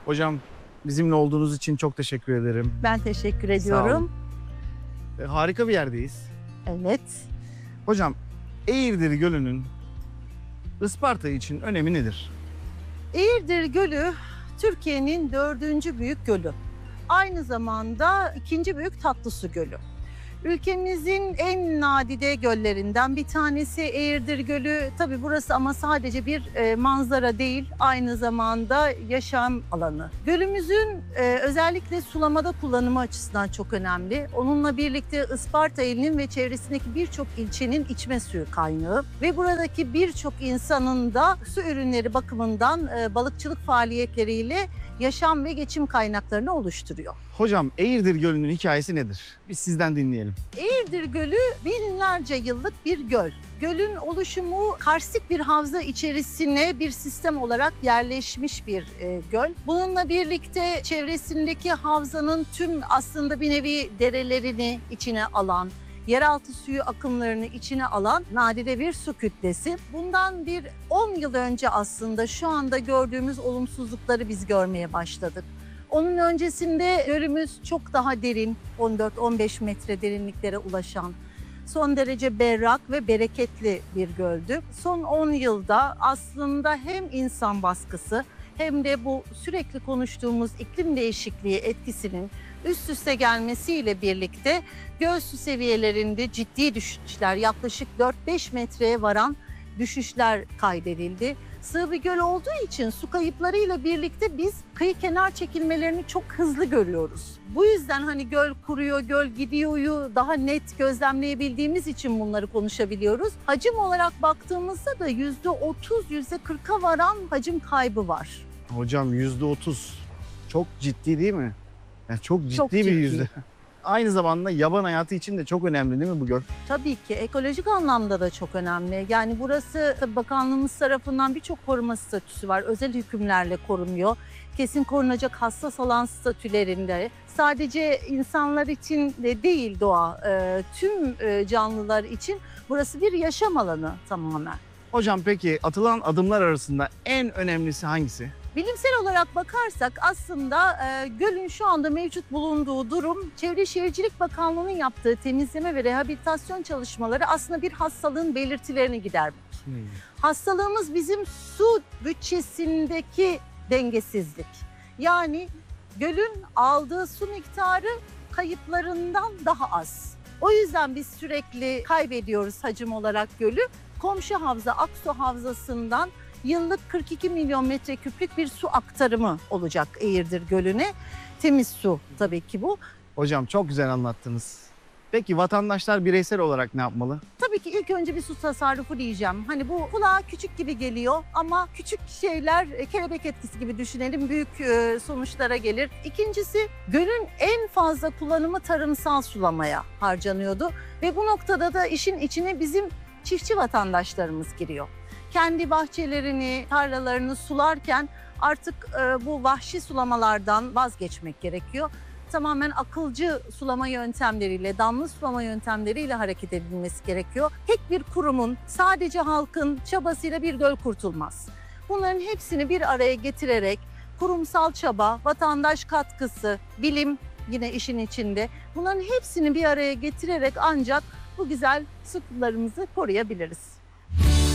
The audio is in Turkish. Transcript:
Hocam bizimle olduğunuz için çok teşekkür ederim. Ben teşekkür Sağ ediyorum. olun. Harika bir yerdeyiz. Evet. Hocam Eğirdir Gölü'nün Isparta için önemi nedir? Eğirdir Gölü Türkiye'nin 4. büyük gölü. Aynı zamanda 2. büyük tatlısu gölü. Ülkemizin en nadide göllerinden bir tanesi Eğirdir Gölü. Tabii burası ama sadece bir manzara değil, aynı zamanda yaşam alanı. Gölümüzün özellikle sulamada kullanımı açısından çok önemli. Onunla birlikte Isparta ilinin ve çevresindeki birçok ilçenin içme suyu kaynağı ve buradaki birçok insanın da su ürünleri bakımından balıkçılık faaliyetleriyle yaşam ve geçim kaynaklarını oluşturuyor. Hocam Eğirdir Gölü'nün hikayesi nedir? Biz sizden dinleyelim. Eğirdir Gölü binlerce yıllık bir göl. Gölün oluşumu karstik bir havza içerisine bir sistem olarak yerleşmiş bir göl. Bununla birlikte çevresindeki havzanın tüm aslında bir nevi derelerini içine alan, yeraltı suyu akımlarını içine alan nadide bir su kütlesi. Bundan bir 10 yıl önce aslında şu anda gördüğümüz olumsuzlukları biz görmeye başladık. Onun öncesinde gölümüz çok daha derin, 14-15 metre derinliklere ulaşan, son derece berrak ve bereketli bir göldü. Son 10 yılda aslında hem insan baskısı hem de bu sürekli konuştuğumuz iklim değişikliği etkisinin üst üste gelmesiyle birlikte göl su seviyelerinde ciddi düşüşler, yaklaşık 4-5 metreye varan düşüşler kaydedildi. Sığ bir göl olduğu için su kayıplarıyla birlikte biz kıyı kenar çekilmelerini çok hızlı görüyoruz. Bu yüzden hani göl kuruyor, göl gidiyor'yu daha net gözlemleyebildiğimiz için bunları konuşabiliyoruz. Hacim olarak baktığımızda da %30, %40'a varan hacim kaybı var. Hocam %30 çok ciddi değil mi? Yani çok ciddi Çok bir ciddi. yüzde. Aynı zamanda yaban hayatı için de çok önemli değil mi bu göl? Tabii ki ekolojik anlamda da çok önemli. Yani burası tabii bakanlığımız tarafından birçok koruma statüsü var. Özel hükümlerle korunuyor. Kesin korunacak hassas alan statülerinde. Sadece insanlar için de değil doğa, tüm canlılar için burası bir yaşam alanı tamamen. Hocam peki atılan adımlar arasında en önemlisi hangisi? Bilimsel olarak bakarsak aslında gölün şu anda mevcut bulunduğu durum Çevre Şehircilik Bakanlığı'nın yaptığı temizleme ve rehabilitasyon çalışmaları aslında bir hastalığın belirtilerini gidermek. Hastalığımız bizim su bütçesindeki dengesizlik. Yani gölün aldığı su miktarı kayıplarından daha az. O yüzden biz sürekli kaybediyoruz hacim olarak gölü. Komşu havza Aksu Havzası'ndan yıllık 42 milyon metreküplük bir su aktarımı olacak Eğirdir Gölü'ne. Temiz su tabii ki bu. Hocam çok güzel anlattınız. Peki vatandaşlar bireysel olarak ne yapmalı? Tabii ki ilk önce bir su tasarrufu diyeceğim. Hani bu kulağa küçük gibi geliyor ama küçük şeyler kelebek etkisi gibi düşünelim. Büyük sonuçlara gelir. İkincisi gölün en fazla kullanımı tarımsal sulamaya harcanıyordu. Ve bu noktada da işin içine bizim çiftçi vatandaşlarımız giriyor. Kendi bahçelerini, tarlalarını sularken artık bu vahşi sulamalardan vazgeçmek gerekiyor. Tamamen akılcı sulama yöntemleriyle, damla sulama yöntemleriyle hareket edilmesi gerekiyor. Tek bir kurumun, sadece halkın çabasıyla bir göl kurtulmaz. Bunların hepsini bir araya getirerek kurumsal çaba, vatandaş katkısı, bilim yine işin içinde. Bunların hepsini bir araya getirerek ancak bu güzel sularımızı koruyabiliriz.